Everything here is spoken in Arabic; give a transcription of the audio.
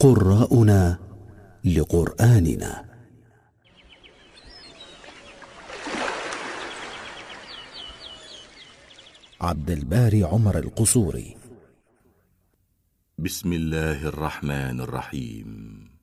قراءنا لقرآننا. عبد الباري عمر القصوري. بسم الله الرحمن الرحيم.